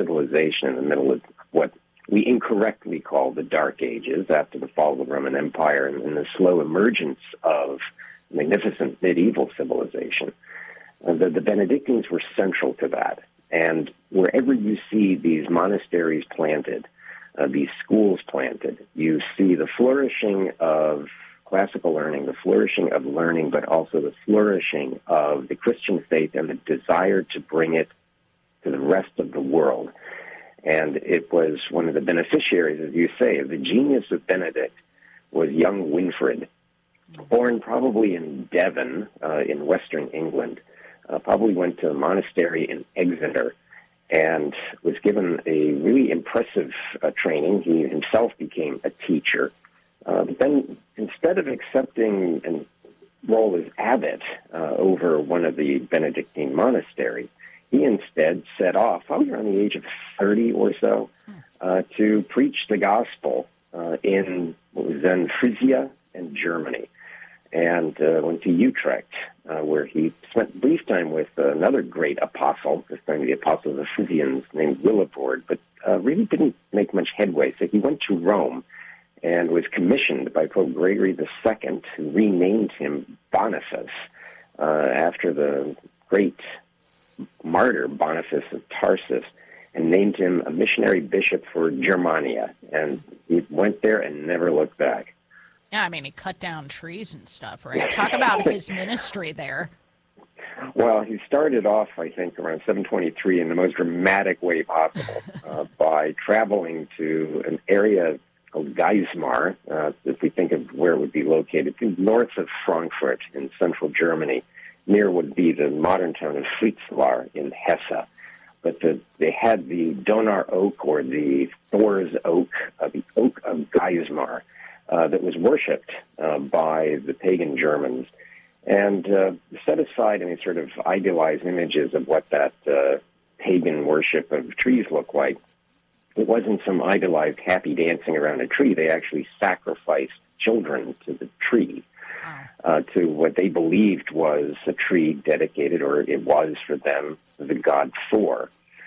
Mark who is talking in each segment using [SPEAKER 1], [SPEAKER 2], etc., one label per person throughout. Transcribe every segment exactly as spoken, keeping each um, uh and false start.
[SPEAKER 1] civilization in the middle of what we incorrectly call the Dark Ages, after the fall of the Roman Empire and, and the slow emergence of magnificent medieval civilization. Uh, the, the Benedictines were central to that. And wherever you see these monasteries planted, uh, these schools planted, you see the flourishing of classical learning, the flourishing of learning, but also the flourishing of the Christian faith and the desire to bring it to the rest of the world. And it was one of the beneficiaries, as you say, of the genius of Benedict was young Winfrid, born probably in Devon, uh, in western England. Uh, probably went to a monastery in Exeter and was given a really impressive uh, training. He himself became a teacher. Uh, but then instead of accepting a role as abbot uh, over one of the Benedictine monasteries, he instead set off, probably around the age of thirty or so, uh, to preach the gospel uh, in what was then Frisia and Germany, and uh, went to Utrecht, uh, where he spent brief time with another great apostle, this time the apostle of the Frisians, named Willibrord, but uh, really didn't make much headway. So he went to Rome and was commissioned by Pope Gregory the Second, who renamed him Boniface uh, after the great martyr Boniface of Tarsus, and named him a missionary bishop for Germania. And he went there and never looked back.
[SPEAKER 2] Yeah, I mean, he cut down trees and stuff, right? Talk about his ministry there.
[SPEAKER 1] Well, he started off, I think, around seven twenty-three in the most dramatic way possible uh, by traveling to an area called Geismar, uh, if we think of where it would be located, north of Frankfurt in central Germany, near what would be the modern town of Fritzlar in Hesse. But the, they had the Donar oak, or the Thor's oak, uh, the oak of Geismar, uh, that was worshipped uh, by the pagan Germans, and uh, set aside any sort of idealized images of what that uh, pagan worship of trees looked like. It wasn't some idolized happy dancing around a tree. They actually sacrificed children to the tree, uh, to what they believed was a tree dedicated, or it was for them, the god Thor.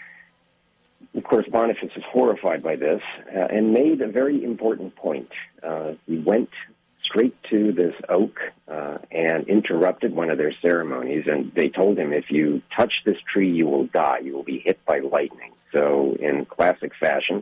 [SPEAKER 1] Of course, Boniface was horrified by this uh, and made a very important point. Uh, he went straight to this oak uh, and interrupted one of their ceremonies, and they told him, if you touch this tree, you will die. You will be hit by lightning. So in classic fashion,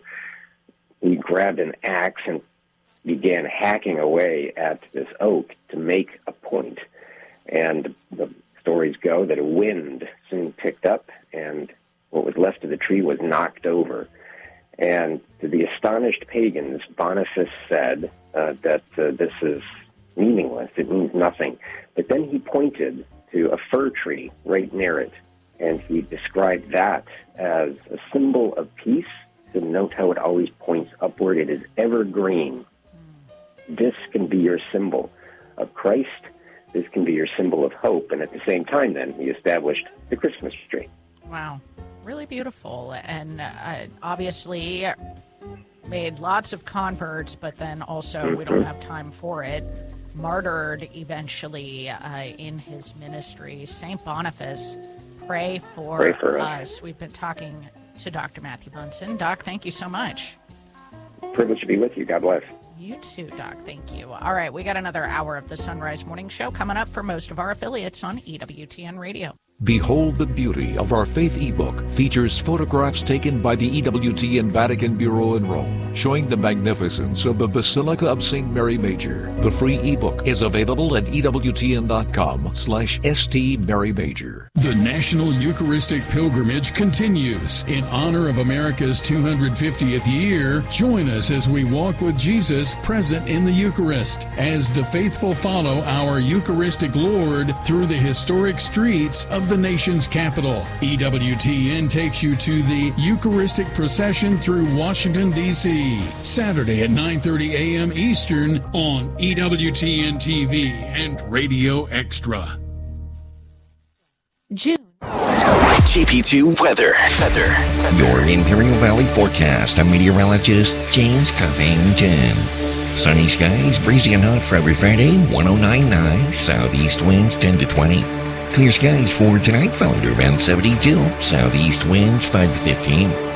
[SPEAKER 1] he grabbed an axe and began hacking away at this oak to make a point. And the stories go that a wind soon picked up, and what was left of the tree was knocked over. And to the astonished pagans, Boniface said uh, that uh, this is meaningless, it means nothing. But then he pointed to a fir tree right near it, and he described that as a symbol of peace. So note how it always points upward. It is evergreen. This can be your symbol of Christ. This can be your symbol of hope. And at the same time, then, he established the Christmas tree.
[SPEAKER 2] Wow. Really beautiful. And uh, obviously made lots of converts, but then also, mm-hmm. we don't have time for it, martyred eventually uh, in his ministry. Saint Boniface, pray for,
[SPEAKER 1] pray for us.
[SPEAKER 2] us. We've been talking to Doctor Matthew Bunson. Doc, thank you so much.
[SPEAKER 1] Privileged to be with you. God bless.
[SPEAKER 2] You too, Doc. Thank you. All right, we got another hour of the Sunrise Morning Show coming up for most of our affiliates on E W T N Radio.
[SPEAKER 3] Behold the Beauty of Our Faith ebook features photographs taken by the E W T N Vatican Bureau in Rome, showing the magnificence of the Basilica of Saint Mary Major. The free ebook is available at ewtn.com slash St. Mary Major.
[SPEAKER 4] The National Eucharistic Pilgrimage continues. In honor of America's two hundred fiftieth year, join us as we walk with Jesus present in the Eucharist, as the faithful follow our Eucharistic Lord through the historic streets of the nation's capital. E W T N takes you to the Eucharistic procession through Washington, D C Saturday at nine thirty a.m. Eastern on E W T N T V and Radio Extra.
[SPEAKER 2] June.
[SPEAKER 5] G P two weather. Weather. Your Imperial Valley forecast. I'm meteorologist James Covington. Sunny skies, breezy and hot for every Friday. one oh nine point nine. Southeast winds ten to twenty. Clear skies for tonight, followed around seventy-two. Southeast winds five to fifteen.